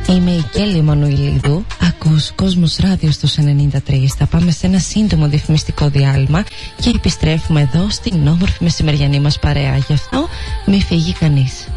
Είμαι η Κέλλη Εμμανουηλίδου. Ακούς Κόσμος Ράδιο στους 93. Θα πάμε σε ένα σύντομο διαφημιστικό διάλειμμα και επιστρέφουμε εδώ στην όμορφη μεσημεριανή μας παρέα. Γι' αυτό μη φύγει κανείς.